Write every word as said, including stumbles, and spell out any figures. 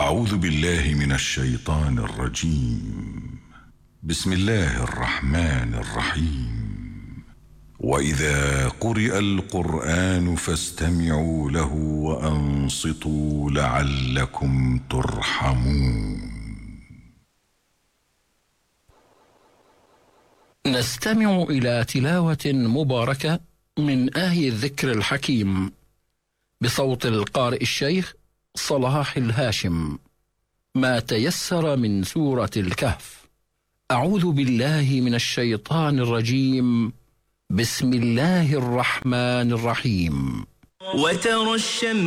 أعوذ بالله من الشيطان الرجيم. بسم الله الرحمن الرحيم. وإذا قرئ القرآن فاستمعوا له وأنصتوا لعلكم ترحمون. نستمع إلى تلاوة مباركة من آية الذكر الحكيم بصوت القارئ الشيخ صلاح الهاشم، ما تيسر من سورة الكهف. أعوذ بالله من الشيطان الرجيم. بسم الله الرحمن الرحيم. وترى الشمس